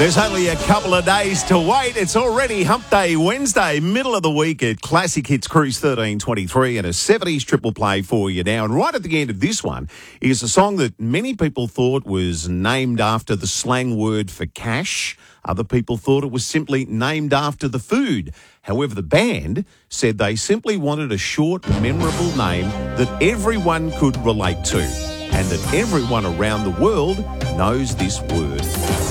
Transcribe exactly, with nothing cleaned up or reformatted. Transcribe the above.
There's only a couple of days to wait. It's already Hump Day Wednesday, middle of the week at Classic Hits Cruise thirteen twenty-three, and a seventies triple play for you now. And right at the end of this one is a song that many people thought was named after the slang word for cash. Other people thought it was simply named after the food. However, the band said they simply wanted a short, memorable name that everyone could relate to, and that everyone around the world knows this word.